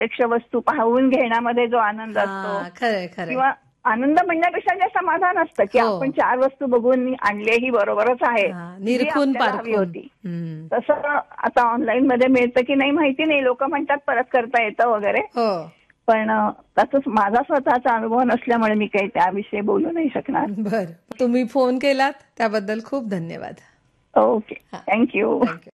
प्रत्यक्ष वस्तू पाहून घेण्यामध्ये जो आनंद असतो खरंय खरंय. किंवा आनंद म्हणण्यापेक्षा जे समाधान असतं की आपण 4 वस्तू बघून आणले ही बरोबरच आहे, जी निरखून आपल्याला हवी पारखून. होती. तसं आता ऑनलाईन मध्ये मिळतं की नाही माहिती नाही, लोक म्हणतात परत करता येतं वगैरे, पण त्याचाच माझा स्वतःचा अनुभव नसल्यामुळे मी काही त्याविषयी बोलू नाही शकणार. बरं, तुम्ही फोन केलात त्याबद्दल खूप धन्यवाद. Okay, thank you.